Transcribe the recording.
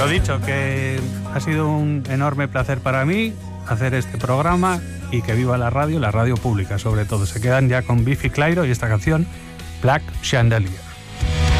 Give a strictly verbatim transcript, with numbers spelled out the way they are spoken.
Lo dicho, que ha sido un enorme placer para mí hacer este programa y que viva la radio, la radio pública sobre todo. Se quedan ya con Biffy Clyro y esta canción Black Chandelier.